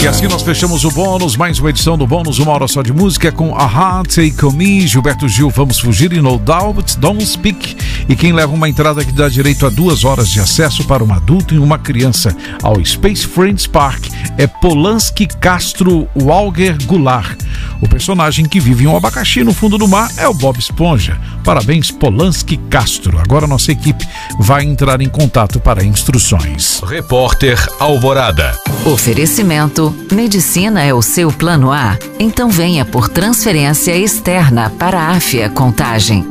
E assim nós fechamos o bônus, mais uma edição do bônus, uma hora só de música com A-ha, Take On Me, Gilberto Gil, Vamos Fugir e No Doubt, Don't Speak. E quem leva uma entrada que dá direito a 2 horas de acesso para um adulto e uma criança ao Space Friends Park é Polanski Castro Walger Goulart. O personagem que vive em um abacaxi no fundo do mar é o Bob Esponja. Parabéns, Polanski Castro. Agora nossa equipe vai entrar em contato para instruções. Repórter Alvorada. Oferecimento: medicina é o seu plano A? Então venha por transferência externa para a Áfia Contagem.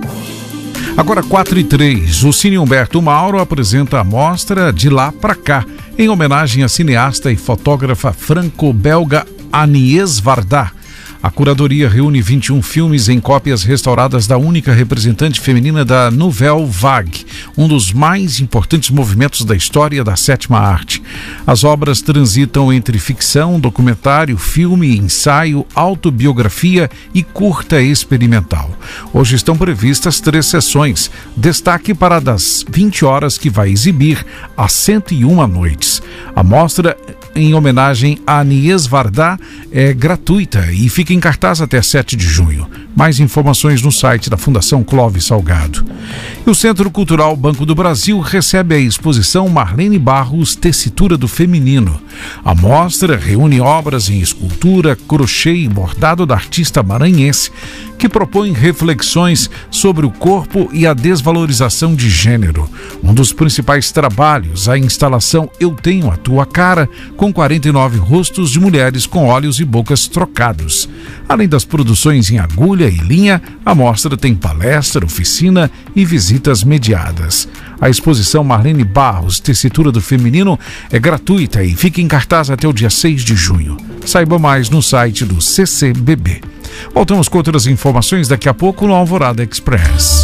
Agora 4h03, o Cine Humberto Mauro apresenta a mostra De Lá Pra Cá, em homenagem à cineasta e fotógrafa franco-belga Agnès Varda. A curadoria reúne 21 filmes em cópias restauradas da única representante feminina da Nouvelle Vague, um dos mais importantes movimentos da história da sétima arte. As obras transitam entre ficção, documentário, filme, ensaio, autobiografia e curta experimental. Hoje estão previstas 3 sessões. Destaque para a das 20 horas que vai exibir às 101 noites. A mostra em homenagem a Agnès Varda é gratuita e fica em cartaz até 7 de junho. Mais informações no site da Fundação Clóvis Salgado. E o Centro Cultural Banco do Brasil recebe a exposição Marlene Barros, Tessitura do Feminino. A mostra reúne obras em escultura, crochê e bordado da artista maranhense, que propõe reflexões sobre o corpo e a desvalorização de gênero. Um dos principais trabalhos, a instalação Eu Tenho a Tua Cara, com 49 rostos de mulheres com olhos e bocas trocados. Além das produções em agulha e linha, a mostra tem palestra, oficina e visitas mediadas. A exposição Marlene Barros, Tessitura do Feminino, é gratuita e fica em cartaz até o dia 6 de junho. Saiba mais no site do CCBB. Voltamos com outras informações daqui a pouco no Alvorada Express.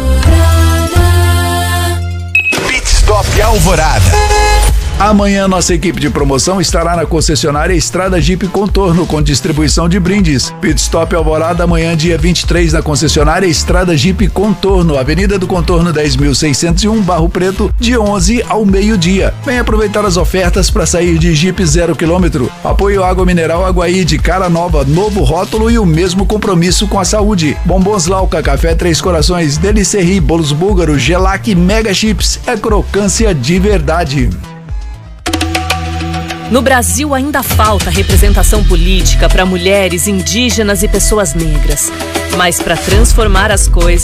Pit Stop Alvorada. Amanhã nossa equipe de promoção estará na concessionária Estrada Jeep Contorno com distribuição de brindes. Pit Stop Alvorada amanhã dia 23 na concessionária Estrada Jeep Contorno, Avenida do Contorno 10.601, Barro Preto, de 11 ao meio-dia. Vem aproveitar as ofertas para sair de Jeep 0 km. Apoio Água Mineral Aguaí de cara nova, novo rótulo e o mesmo compromisso com a saúde. Bombons Lauca, Café Três Corações, Delicerri, Bolos Búlgaro, Gelac Mega Chips. É crocância de verdade. No Brasil ainda falta representação política para mulheres, indígenas e pessoas negras. Mas para transformar as coisas,